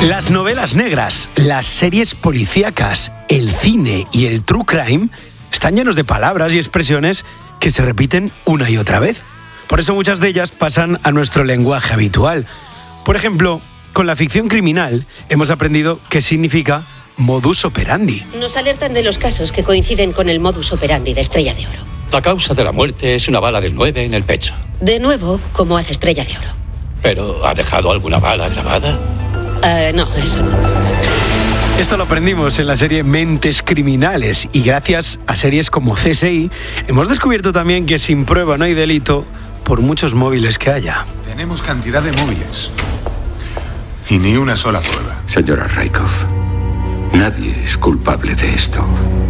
Las novelas negras, las series policíacas, el cine y el true crime están llenos de palabras y expresiones que se repiten una y otra vez. Por eso muchas de ellas pasan a nuestro lenguaje habitual. Por ejemplo, con la ficción criminal hemos aprendido qué significa modus operandi. Nos alertan de los casos que coinciden con el modus operandi de Estrella de Oro. La causa de la muerte es una bala del 9 en el pecho. De nuevo, como hace Estrella de Oro. ¿Pero ha dejado alguna bala grabada? No, eso no. Esto lo aprendimos en la serie Mentes Criminales y gracias a series como CSI hemos descubierto también que sin prueba no hay delito por muchos móviles que haya. Tenemos cantidad de móviles y ni una sola prueba. Señora Raikoff, nadie es culpable de esto.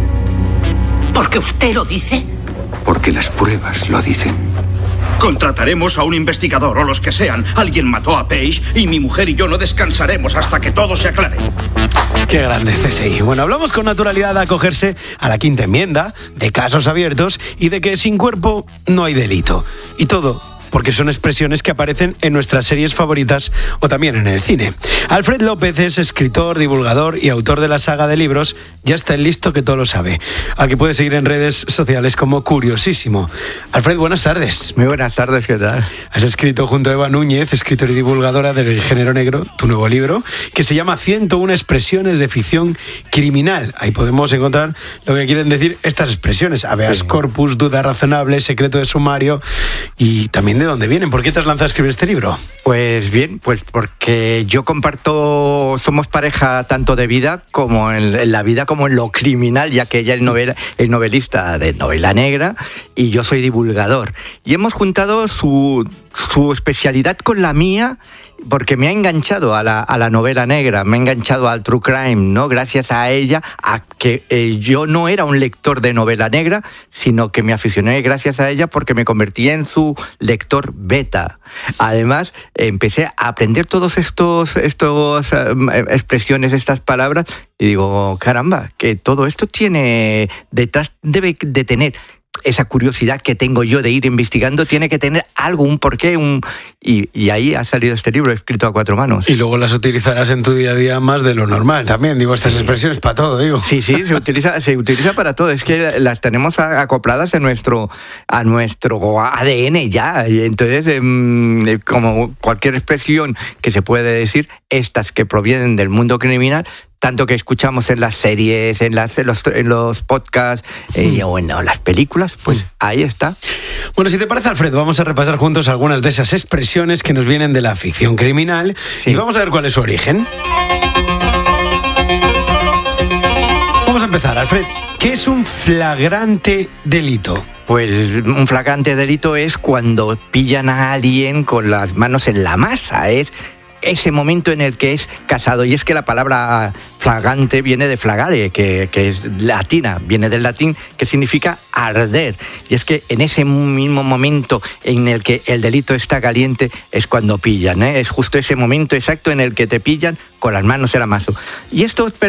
¿Por qué usted lo dice? Porque las pruebas lo dicen. Contrataremos a un investigador o los que sean. Alguien mató a Paige y mi mujer y yo no descansaremos hasta que todo se aclare. Qué grande CSI. Bueno, hablamos con naturalidad de acogerse a la quinta enmienda, de casos abiertos y de que sin cuerpo no hay delito. Y todo porque son expresiones que aparecen en nuestras series favoritas o también en el cine. Alfred López es escritor, divulgador y autor de la saga de libros Ya está el listo que todo lo sabe, al que puedes seguir en redes sociales como Curiosísimo. Alfred, buenas tardes. Muy buenas tardes, ¿qué tal? Has escrito junto a Eva Núñez, escritora y divulgadora del género negro, tu nuevo libro, que se llama 101 expresiones de ficción criminal. Ahí podemos encontrar lo que quieren decir estas expresiones: habeas corpus, duda razonable, secreto de sumario y también de dónde vienen. ¿Por qué te has lanzado a escribir este libro? Pues bien, pues porque yo somos pareja tanto de vida como en la vida como en lo criminal, ya que ella es novelista de novela negra y yo soy divulgador. Y hemos juntado su especialidad con la mía, porque me ha enganchado a la novela negra, me ha enganchado al true crime, ¿no? Gracias a ella, a que yo no era un lector de novela negra, sino que me aficioné gracias a ella porque me convertí en su lector beta. Además, empecé a aprender todos estos expresiones, estas palabras, y digo, caramba, que todo esto tiene detrás, debe de tener esa curiosidad que tengo yo de ir investigando, tiene que tener algo, un porqué, y ahí ha salido este libro escrito a 4 manos. Y luego las utilizarás en tu día a día más de lo normal también, digo, estas expresiones para todo, digo. Sí, se utiliza para todo, es que las tenemos acopladas a nuestro ADN ya, y entonces como cualquier expresión que se puede decir, estas que provienen del mundo criminal, tanto que escuchamos en las series, en los podcasts o en las películas, pues ahí está. Bueno, si te parece, Alfredo, vamos a repasar juntos algunas de esas expresiones que nos vienen de la ficción criminal y vamos a ver cuál es su origen. Vamos a empezar, Alfred. ¿Qué es un flagrante delito? Pues un flagrante delito es cuando pillan a alguien con las manos en la masa, es ese momento en el que es casado. Y es que la palabra flagrante viene de flagare, que es latina, viene del latín, que significa arder. Y es que en ese mismo momento en el que el delito está caliente es cuando pillan, ¿eh? Es justo ese momento exacto en el que te pillan con las manos en la masa. Y esto